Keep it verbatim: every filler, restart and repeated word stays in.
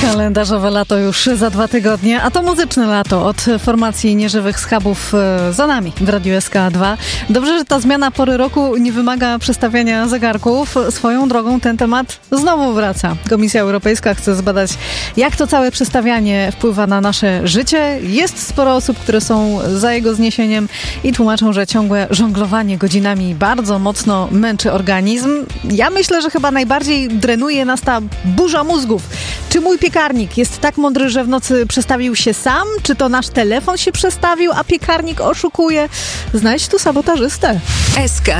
Kalendarzowe lato już za dwa tygodnie, a to muzyczne lato od formacji Nieżywych Schabów za nami w Radiu S K dwa. Dobrze, że ta zmiana pory roku nie wymaga przestawiania zegarków. Swoją drogą ten temat znowu wraca. Komisja Europejska chce zbadać, jak to całe przestawianie wpływa na nasze życie. Jest sporo osób, które są za jego zniesieniem i tłumaczą, że ciągłe żonglowanie godzinami bardzo mocno męczy organizm. Ja myślę, że chyba najbardziej drenuje nas ta burza mózgów. Czy mój piekarnik jest tak mądry, że w nocy przestawił się sam? Czy to nasz telefon się przestawił, a piekarnik oszukuje? Znajdź tu sabotażystę. S K